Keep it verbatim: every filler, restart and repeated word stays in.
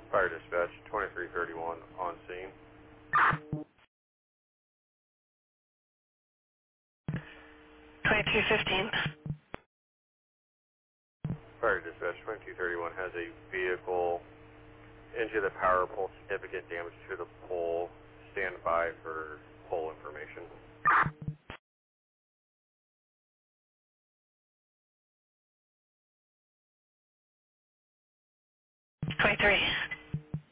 Fire dispatch, twenty-three thirty-one on scene. twenty-two fifteen. Fire dispatch, twenty-two thirty-one has a vehicle into the power pole, significant damage to the pole. Stand by for pole information. twenty-three.